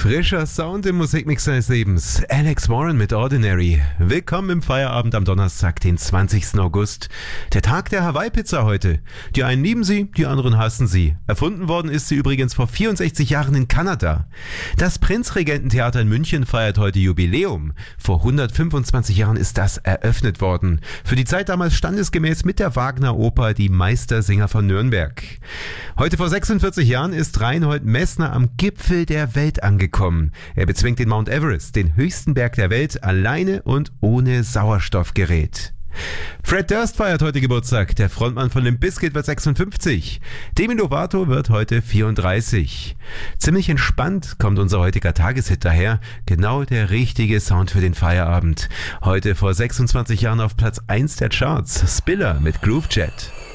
Frischer Sound im Musikmix seines Lebens. Alex Warren mit Ordinary. Willkommen im Feierabend am Donnerstag, den 20. August. Der Tag der Hawaii-Pizza heute. Die einen lieben sie, die anderen hassen sie. Erfunden worden ist sie übrigens vor 64 Jahren in Kanada. Das Prinzregententheater in München feiert heute Jubiläum. Vor 125 Jahren ist das eröffnet worden. Für die Zeit damals standesgemäß mit der Wagner-Oper Die Meistersinger von Nürnberg. Heute vor 46 Jahren ist Reinhold Messner am Gipfel der Welt angekommen. Er bezwingt den Mount Everest, den höchsten Berg der Welt, alleine und ohne Sauerstoffgerät. Fred Durst feiert heute Geburtstag. Der Frontmann von Limp Bizkit wird 56. Demi Lovato wird heute 34. Ziemlich entspannt kommt unser heutiger Tageshit daher. Genau der richtige Sound für den Feierabend. Heute vor 26 Jahren auf Platz 1 der Charts. Spiller mit Groove Jet.